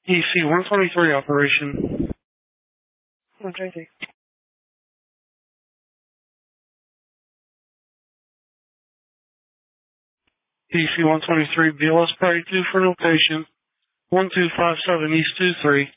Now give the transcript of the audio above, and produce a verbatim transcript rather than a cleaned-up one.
E C one twenty-three operation. one twenty-three. E C one twenty-three, B L S Party two for location one two five seven East two three.